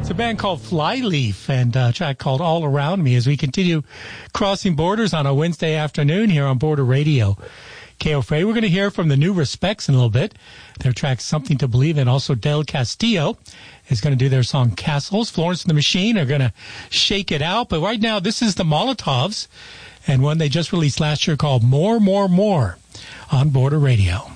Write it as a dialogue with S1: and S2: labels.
S1: It's a band called Flyleaf and a track called All Around Me as we continue crossing borders on a Wednesday afternoon here on Border Radio. KOFA. We're going to hear from the New Respects in a little bit. Their track Something to Believe in. Also, Del Castillo is going to do their song Castles. Florence and the Machine are going to shake it out. But right now, this is the Molotovs and one they just released last year called More, More, More on Border Radio.